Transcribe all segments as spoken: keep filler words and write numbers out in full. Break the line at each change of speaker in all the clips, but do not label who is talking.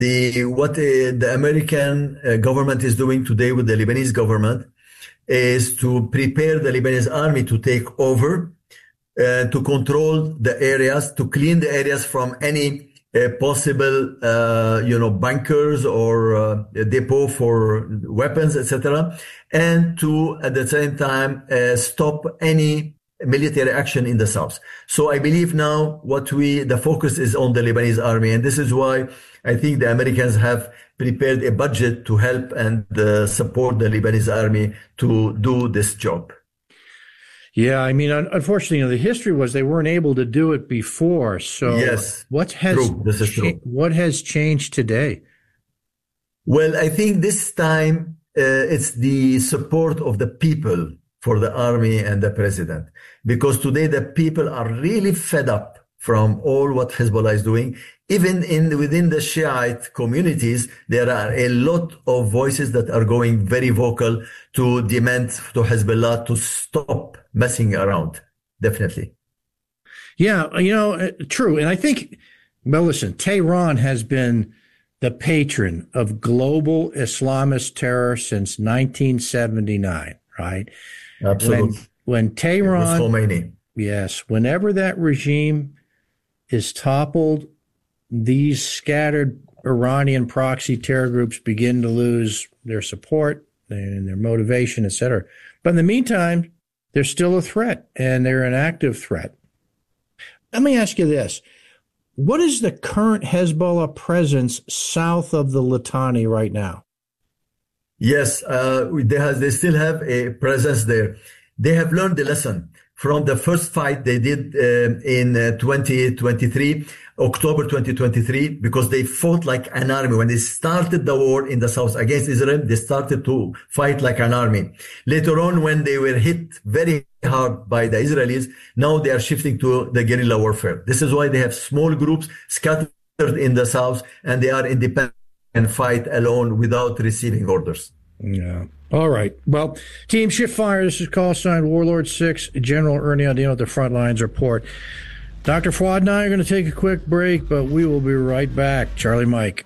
the what uh, the American uh, government is doing today with the Lebanese government is to prepare the Lebanese army to take over, uh, to control the areas, to clean the areas from any uh, possible, uh, you know, bunkers or uh, depot for weapons, et cetera, and to at the same time uh, stop any military action in the south. So I believe now what we, the focus is on the Lebanese army. And this is why I think the Americans have prepared a budget to help and uh, support the Lebanese army to do this job.
Yeah, I mean, unfortunately, you know, the history was they weren't able to do it before. So
yes,
what has,
true. This is true.
What has changed today?
Well, I think this time uh, it's the support of the people for the army and the president, because today the people are really fed up from all what Hezbollah is doing. Even in within the Shiite communities, there are a lot of voices that are going very vocal to demand to Hezbollah to stop messing around. Definitely.
Yeah, you know, uh, true. And I think, well, listen, Tehran has been the patron of global Islamist terror since nineteen seventy-nine, right?
Absolutely.
When, when Tehran,
Khomeini.
Yes, whenever that regime is toppled, these scattered Iranian proxy terror groups begin to lose their support and their motivation, et cetera. But in the meantime, they're still a threat, and they're an active threat. Let me ask you this. What is the current Hezbollah presence south of the Litani right now?
Yes, uh, they, have, they still have a presence there. They have learned the lesson from the first fight they did uh, in uh, twenty twenty-three, October twenty twenty-three, because they fought like an army. When they started the war in the south against Israel, they started to fight like an army. Later on, when they were hit very hard by the Israelis, now they are shifting to the guerrilla warfare. This is why they have small groups scattered in the south, and they are independent and fight alone without receiving orders.
Yeah. All right. Well, Team Shift Fire, this is call sign Warlord six, General Ernie Andino at the Front Lines Report. Doctor Fouad and I are going to take a quick break, but we will be right back. Charlie Mike.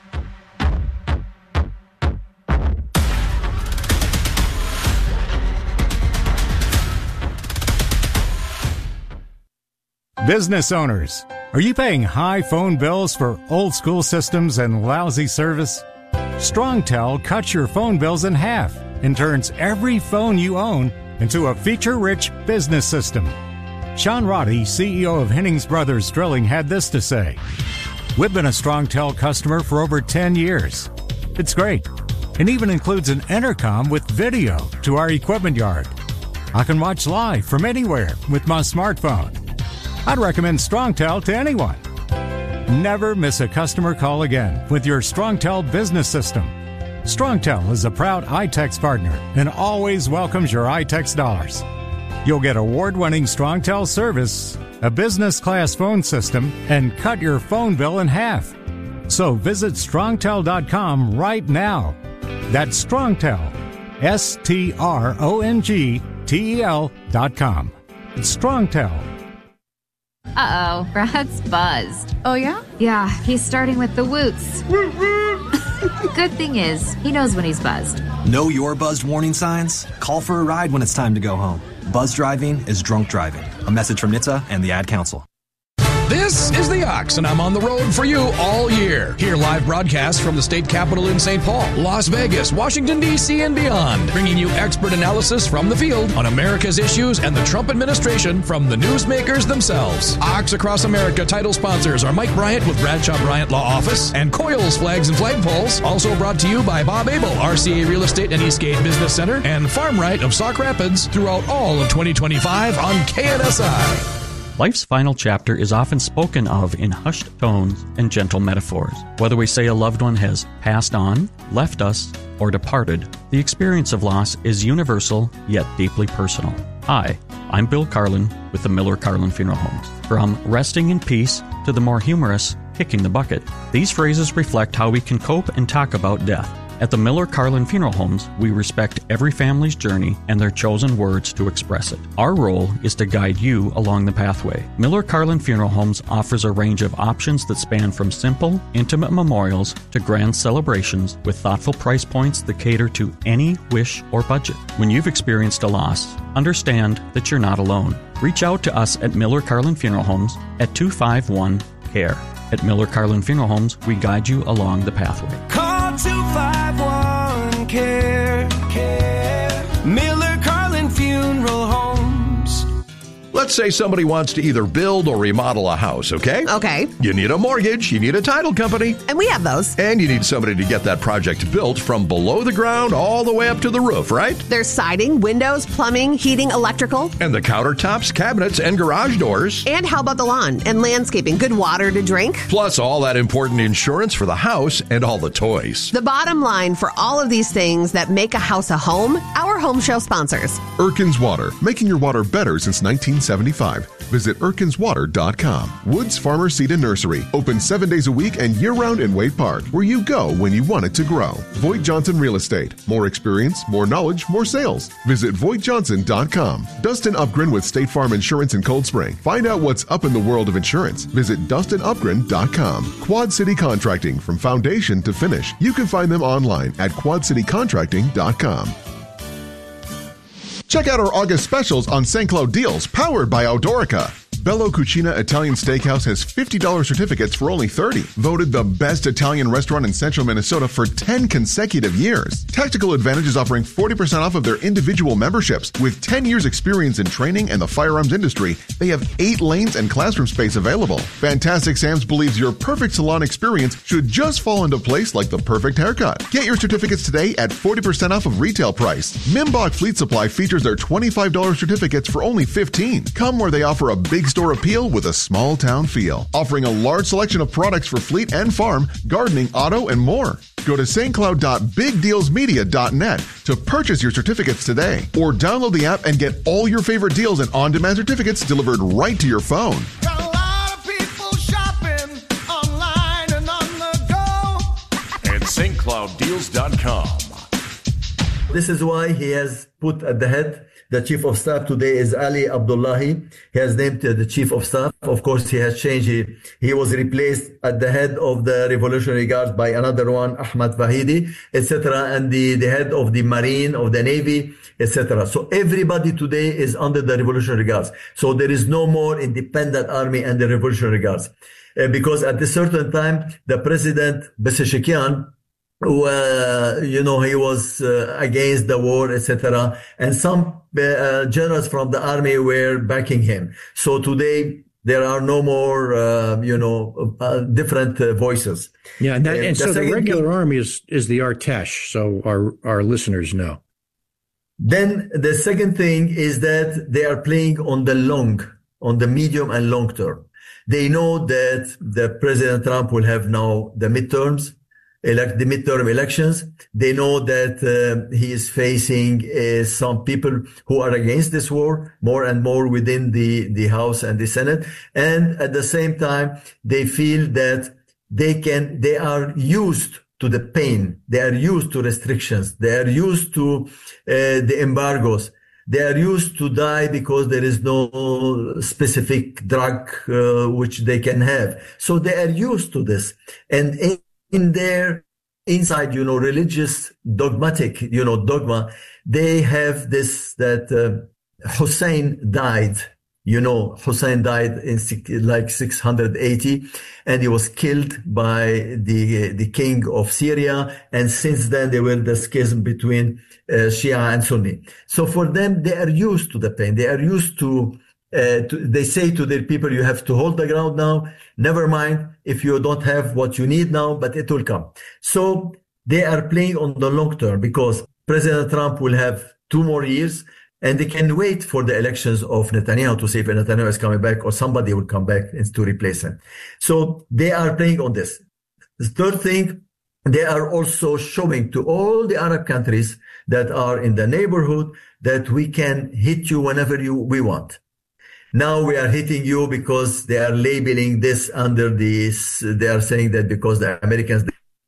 Business owners, are you paying high phone bills for old school systems and lousy service? StrongTel cuts your phone bills in half and turns every phone you own into a feature-rich business system. Sean Roddy, C E O of Hennings Brothers Drilling, had this to say. We've been a StrongTel customer for over ten years. It's great, and even includes an intercom with video to our equipment yard. I can watch live from anywhere with my smartphone. I'd recommend StrongTel to anyone. Never miss a customer call again with your StrongTel business system. StrongTel is a proud iTex partner and always welcomes your iTex dollars. You'll get award-winning StrongTel service, a business-class phone system, and cut your phone bill in half. So visit strongtel dot com right now. That's StrongTel, S T R O N G T E L dot com. It's StrongTel.
Uh-oh, Brad's buzzed.
Oh, yeah?
Yeah, he's starting with the woots. Good thing is, he knows when he's buzzed.
Know your buzzed warning signs? Call for a ride when it's time to go home. Buzz driving is drunk driving. A message from N H T S A and the Ad Council.
This is The Ox, and I'm on the road for you all year. Hear live broadcasts from the state capitol in Saint Paul, Las Vegas, Washington, D C, and beyond, bringing you expert analysis from the field on America's issues and the Trump administration from the newsmakers themselves. Ox Across America title sponsors are Mike Bryant with Bradshaw Bryant Law Office and Coils Flags and Flagpoles, also brought to you by Bob Abel, R C A Real Estate and Eastgate Business Center, and Farm Right of Sauk Rapids throughout all of twenty twenty-five on K N S I.
Life's final chapter is often spoken of in hushed tones and gentle metaphors. Whether we say a loved one has passed on, left us, or departed, the experience of loss is universal yet deeply personal. Hi, I'm Bill Carlin with the Miller Carlin Funeral Homes. From resting in peace to the more humorous kicking the bucket, these phrases reflect how we can cope and talk about death. At the Miller Carlin Funeral Homes, we respect every family's journey and their chosen words to express it. Our role is to guide you along the pathway. Miller Carlin Funeral Homes offers a range of options that span from simple, intimate memorials to grand celebrations with thoughtful price points that cater to any wish or budget. When you've experienced a loss, understand that you're not alone. Reach out to us at Miller Carlin Funeral Homes at two five one, C A R E. At Miller Carlin Funeral Homes, we guide you along the pathway.
Call two five one, C A R E, C A R E. Miller Carlin Funeral Homes.
Let's say somebody wants to either build or remodel a house, okay?
Okay.
You need a mortgage, you need a title company.
And we have those.
And you need somebody to get that project built from below the ground all the way up to the roof, right?
There's siding, windows, plumbing, heating, electrical.
And the countertops, cabinets, and garage doors.
And how about the lawn and landscaping? Good water to drink?
Plus all that important insurance for the house and all the toys.
The bottom line for all of these things that make a house a home, our home show sponsors.
Erkins Water, making your water better since nineteen seventy-five. Visit erkins water dot com. Woods Farmer Seed and Nursery, open seven days a week and year-round in Wade Park, where you go when you want it to grow. Voigt Johnson Real Estate, more experience, more knowledge, more sales. Visit voigt johnson dot com. Dustin Upgren with State Farm Insurance in Cold Spring. Find out what's up in the world of insurance. Visit dustin upgren dot com. Quad City Contracting, from foundation to finish. You can find them online at quad city contracting dot com. Check out our August specials on Saint Cloud deals, powered by Outdoorica. Bello Cucina Italian Steakhouse has fifty dollars certificates for only thirty dollars. Voted the best Italian restaurant in central Minnesota for ten consecutive years. Tactical Advantage is offering forty percent off of their individual memberships. With ten years experience in training and the firearms industry, they have eight lanes and classroom space available. Fantastic Sam's believes your perfect salon experience should just fall into place like the perfect haircut. Get your certificates today at forty percent off of retail price. Mimbach Fleet Supply features their twenty-five dollars certificates for only fifteen dollars. Come where they offer a big store appeal with a small town feel, offering a large selection of products for fleet and farm, gardening, auto, and more. Go to s t cloud dot big deals media dot net to purchase your certificates today, or download the app and get all your favorite deals and on-demand certificates delivered right to your phone.
Got a lot of people shopping online and on the go
at s t cloud deals dot com.
This is why he has put at the head. The chief of staff today is Ali Abdullahi. He has named the chief of staff. Of course, he has changed. He, he was replaced at the head of the Revolutionary Guards by another one, Ahmad Vahidi, et cetera, and the, the head of the Marine, of the Navy, et cetera. So everybody today is under the Revolutionary Guards. So there is no more independent army and the Revolutionary Guards. Uh, because at a certain time, the president, Pezeshkian, who, uh, you know, he was uh, against the war, et cetera. And some uh, generals from the army were backing him. So today there are no more, uh, you know, uh, different uh, voices.
Yeah, and, that,
Uh,
and so the
second
regular
thing-
army is is the Artesh, so our our listeners know.
Then the second thing is that they are playing on the long, on the medium and long term. They know that the President Trump will have now the midterms, elect the midterm elections. They know that uh, he is facing uh, some people who are against this war more and more within the, the House and the Senate. And at the same time, they feel that they can, they are used to the pain. They are used to restrictions. They are used to uh, the embargoes. They are used to die because there is no specific drug uh, which they can have. So they are used to this. And in, in their inside, you know, religious dogmatic, you know, dogma, they have this, that uh, Hussein died. You know, Hussein died in like six hundred eighty, and he was killed by the the king of Syria. And since then, there were the schism between uh, Shia and Sunni. So for them, they are used to the pain. They are used to, uh, to, they say to their people, you have to hold the ground now. Never mind if you don't have what you need now, but it will come. So they are playing on the long term because President Trump will have two more years. And they can wait for the elections of Netanyahu to see if Netanyahu is coming back or somebody will come back to replace him. So they are playing on this. The third thing, they are also showing to all the Arab countries that are in the neighborhood that we can hit you whenever you, we want. Now we are hitting you because they are labeling this under this. They are saying that because the Americans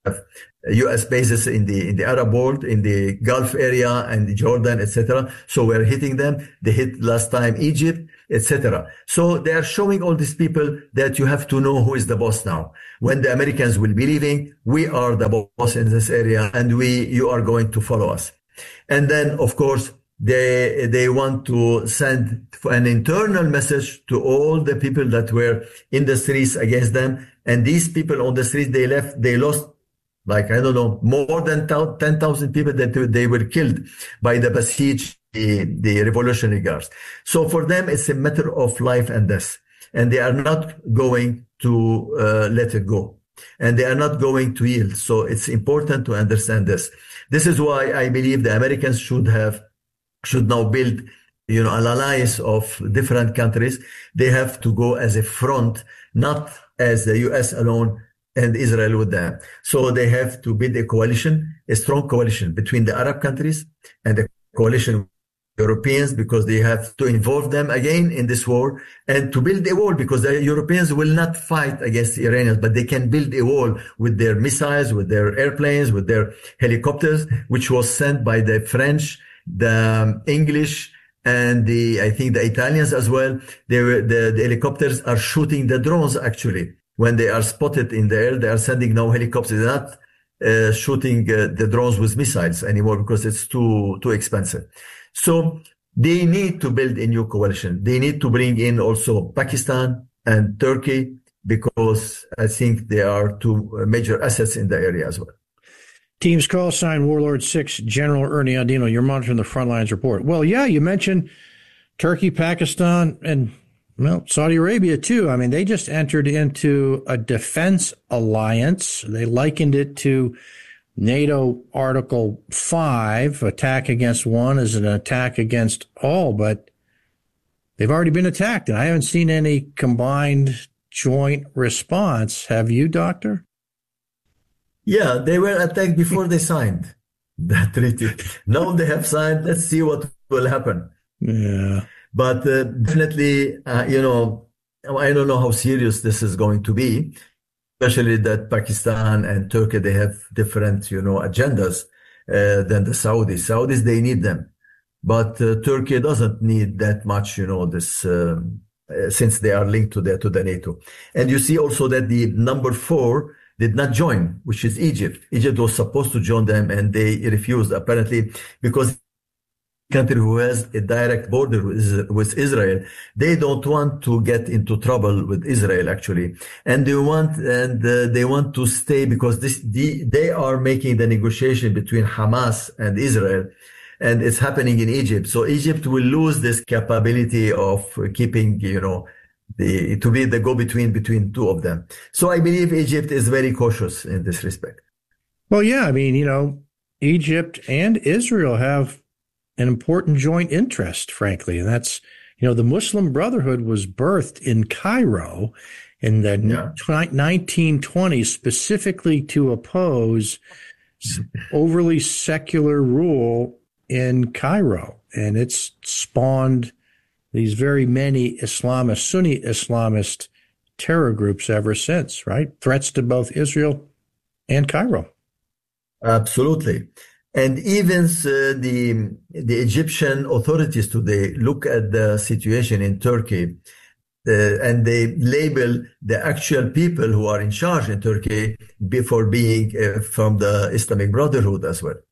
U S bases in the in the Arab world, in the Gulf area, and Jordan, et cetera. So we're hitting them. They hit last time Egypt, et cetera. So they are showing all these people that you have to know who is the boss now. When the Americans will be leaving, we are the boss in this area, and we you are going to follow us. And then, of course, they they want to send an internal message to all the people that were in the streets against them. And these people on the streets, they left, they lost, like, I don't know, more than ten thousand people that they were killed by the Basij, the, the Revolutionary Guards. So for them, it's a matter of life and death. And they are not going to uh, let it go. And they are not going to yield. So it's important to understand this. This is why I believe the Americans should have, should now build, you know, an alliance of different countries. They have to go as a front, not as the U S alone and Israel with them. So they have to build a coalition, a strong coalition between the Arab countries and the coalition with Europeans, because they have to involve them again in this war, and to build a wall, because the Europeans will not fight against the Iranians, but they can build a wall with their missiles, with their airplanes, with their helicopters, which was sent by the French, the English, and the, I think the Italians as well. They were, the, the helicopters are shooting the drones actually. When they are spotted in the air, they are sending now helicopters. They're not uh, shooting uh, the drones with missiles anymore because it's too, too expensive. So they need to build a new coalition. They need to bring in also Pakistan and Turkey, because I think they are two major assets in the area as well.
Team's call sign Warlord six, General Ernie Andino. You're monitoring the front lines report. Well, yeah, you mentioned Turkey, Pakistan, and, well, Saudi Arabia, too. I mean, they just entered into a defense alliance. They likened it to NATO Article five. Attack against one is an attack against all, but they've already been attacked, and I haven't seen any combined joint response. Have you, Doctor?
Yeah, they were attacked before they signed that treaty. Now they have signed. Let's see what will happen.
Yeah.
But uh, definitely, uh, you know, I don't know how serious this is going to be, especially that Pakistan and Turkey, they have different, you know, agendas uh, than the Saudis. Saudis, they need them. But uh, Turkey doesn't need that much, you know, this, um, uh, since they are linked to the, to the NATO. And you see also that the number four did not join, which is Egypt. Egypt was supposed to join them, and they refused, apparently, because country who has a direct border with, with Israel, they don't want to get into trouble with Israel, actually. And they want, and uh, they want to stay, because this, the, they are making the negotiation between Hamas and Israel, and it's happening in Egypt. So Egypt will lose this capability of keeping, you know, the, to be the go-between between two of them. So I believe Egypt is very cautious in this respect.
Well, yeah, I mean, you know, Egypt and Israel have an important joint interest, frankly, and that's, you know, the Muslim Brotherhood was birthed in Cairo in the yeah. nineteen twenties specifically to oppose overly secular rule in Cairo, and it's spawned these very many Islamist, Sunni Islamist terror groups ever since, right? Threats to both Israel and Cairo.
Absolutely. And even uh, the the Egyptian authorities today look at the situation in Turkey uh, and they label the actual people who are in charge in Turkey before being uh, from the Islamic Brotherhood as well.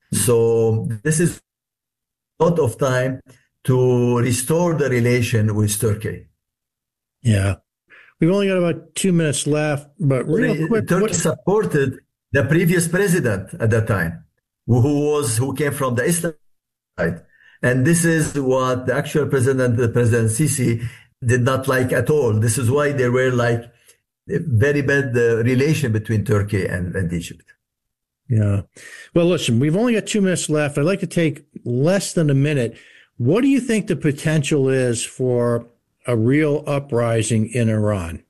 So this is a lot of time to restore the relation with Turkey.
Yeah. We've only got about two minutes left, but real quick.
Turkey
what...
supported the previous president at that time, who was, who came from the Islamic side. And this is what the actual president, the President Sisi, did not like at all. This is why there were like a very bad uh, relation between Turkey and, and Egypt.
Yeah. Well, listen, we've only got two minutes left. I'd like to take less than a minute. What do you think the potential is for a real uprising in Iran?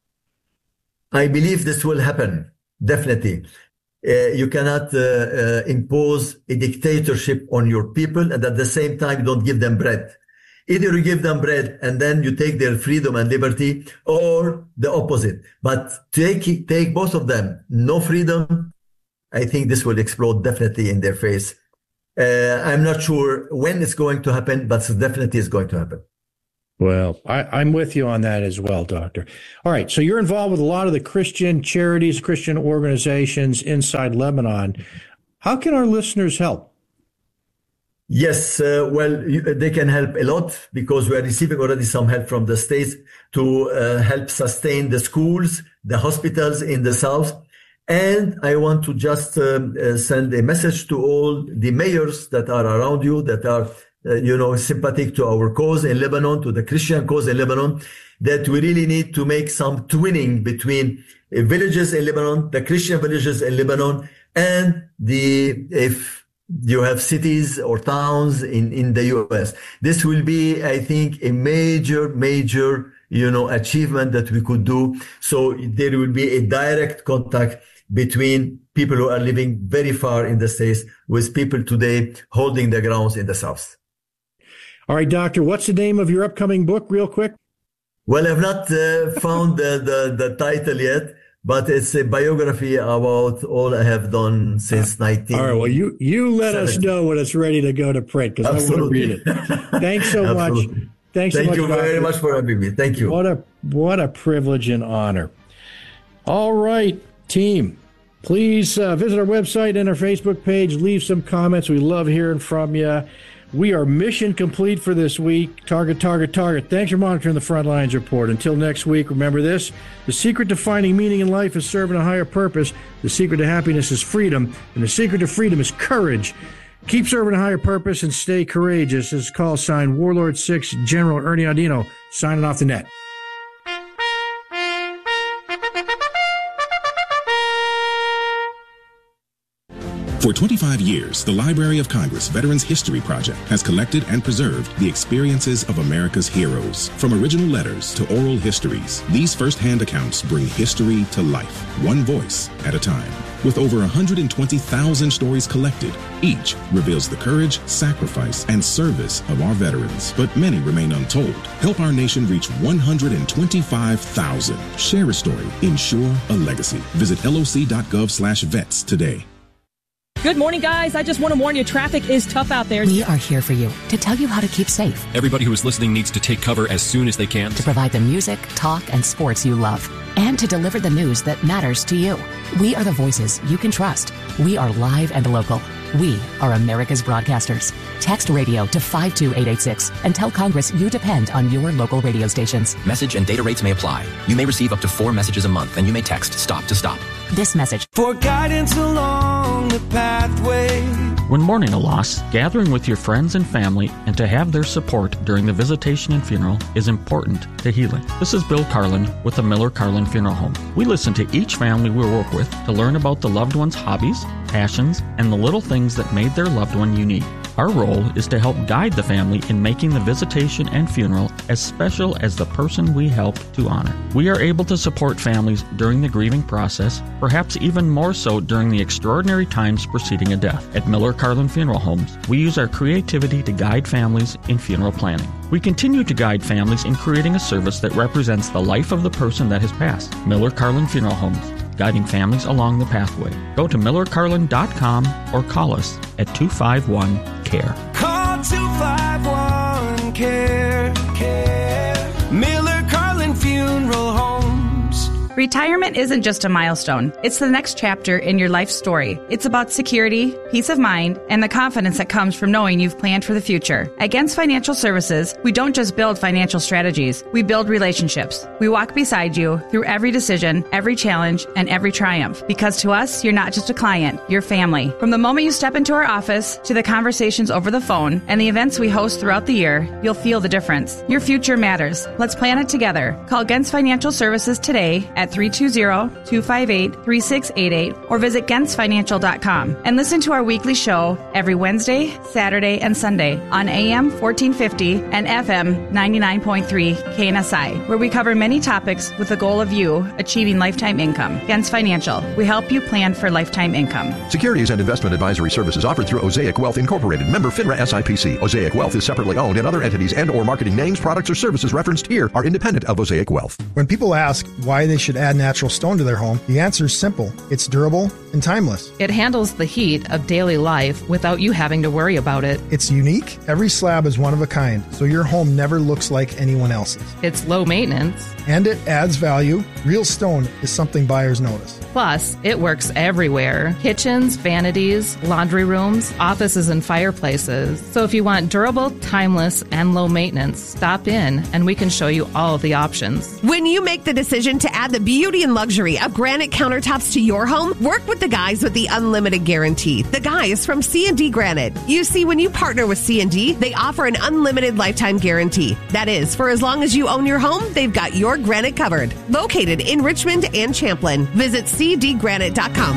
I believe this will happen, definitely. Uh, you cannot uh, uh, impose a dictatorship on your people and at the same time don't give them bread. Either you give them bread and then you take their freedom and liberty, or the opposite. But take, take both of them, no freedom, I think this will explode definitely in their face. Uh, I'm not sure when it's going to happen, but definitely it's going to happen.
Well, I, I'm with you on that as well, Doctor. All right, so you're involved with a lot of the Christian charities, Christian organizations inside Lebanon. How can our listeners help?
Yes, uh, well, you, they can help a lot because we are receiving already some help from the states to uh, help sustain the schools, the hospitals in the south. And I want to just um, uh, send a message to all the mayors that are around you, that are Uh, you know, sympathetic to our cause in Lebanon, to the Christian cause in Lebanon, that we really need to make some twinning between uh, villages in Lebanon, the Christian villages in Lebanon, and the, if you have cities or towns in, in the U S. This will be, I think, a major, major, you know, achievement that we could do. So there will be a direct contact between people who are living very far in the States with people today holding the grounds in the South.
All right, Doctor, what's the name of your upcoming book, real quick?
Well, I've not uh, found the, the, the title yet, but it's a biography about all I have done since nineteen.
All right, well, you, you let us know when it's ready to go to print, because I want to read it. Thanks so much. Thanks so
Thank
much,
you
Doctor.
very much for having me. Thank you.
What a, what a privilege and honor. All right, team. Please uh, visit our website and our Facebook page. Leave some comments. We love hearing from you. We are mission complete for this week. Target, target, target. Thanks for monitoring the Frontlines Report. Until next week, remember this. The secret to finding meaning in life is serving a higher purpose. The secret to happiness is freedom. And the secret to freedom is courage. Keep serving a higher purpose and stay courageous. This is call sign Warlord six, General Ernie Audino, signing off the net.
For twenty-five years, the Library of Congress Veterans History Project has collected and preserved the experiences of America's heroes. From original letters to oral histories, these first-hand accounts bring history to life, one voice at a time. With over one hundred twenty thousand stories collected, each reveals the courage, sacrifice, and service of our veterans. But many remain untold. Help our nation reach one hundred twenty-five thousand. Share a story. Ensure a legacy. Visit loc.gov slash vets today.
Good morning, guys. I just want to warn you, traffic is tough out there.
We are here for you to tell you how to keep safe.
Everybody who is listening needs to take cover as soon as they can.
To provide the music, talk, and sports you love. And to deliver the news that matters to you. We are the voices you can trust. We are live and local. We are America's broadcasters. Text radio to five two eight eight six and tell Congress you depend on your local radio stations.
Message and data rates may apply. You may receive up to four messages a month, and you may text STOP to stop.
This message.
For guidance along the pathway.
When mourning a loss, gathering with your friends and family and to have their support during the visitation and funeral is important to healing. This is Bill Carlin with the Miller Carlin Funeral Home. We listen to each family we work with to learn about the loved one's hobbies, passions, and the little things that made their loved one unique. Our role is to help guide the family in making the visitation and funeral as special as the person we help to honor. We are able to support families during the grieving process, perhaps even more so during the extraordinary times preceding a death. At Miller Carlin Funeral Homes, we use our creativity to guide families in funeral planning. We continue to guide families in creating a service that represents the life of the person that has passed. Miller Carlin Funeral Homes, guiding families along the pathway. Go to miller carlin dot com or call us at two five one C A R E.
Call two five one C A R E. Care. Miller Carlin Funeral Homes.
Retirement isn't just a milestone. It's the next chapter in your life story. It's about security, peace of mind, and the confidence that comes from knowing you've planned for the future. At Gens Financial Services, we don't just build financial strategies. We build relationships. We walk beside you through every decision, every challenge, and every triumph. Because to us, you're not just a client, you're family. From the moment you step into our office to the conversations over the phone and the events we host throughout the year, you'll feel the difference. Your future matters. Let's plan it together. Call Gens Financial Services today at at three two zero, two five eight, three six eight eight or visit gens financial dot com and listen to our weekly show every Wednesday, Saturday, and Sunday on A M fourteen fifty and F M ninety-nine point three K N S I, where we cover many topics with the goal of you achieving lifetime income. Gens Financial, we help you plan for lifetime income.
Securities and investment advisory services offered through Osaic Wealth Incorporated, member FINRA S I P C. Osaic Wealth is separately owned, and other entities and or marketing names, products, or services referenced here are independent of Osaic Wealth.
When people ask why they should add natural stone to their home, the answer is simple. It's durable and timeless.
It handles the heat of daily life without you having to worry about it.
It's unique. Every slab is one of a kind, so your home never looks like anyone else's.
It's low maintenance.
And it adds value. Real stone is something buyers notice.
Plus, it works everywhere. Kitchens, vanities, laundry rooms, offices, and fireplaces. So if you want durable, timeless, and low maintenance, stop in and we can show you all of the options.
When you make the decision to add the beauty and luxury of granite countertops to your home, work with the guys with the unlimited guarantee. The guys from C and D Granite. You see, when you partner with C and D, they offer an unlimited lifetime guarantee. That is, for as long as you own your home, they've got your granite covered. Located in Richmond and Champlin. Visit c d granite dot com.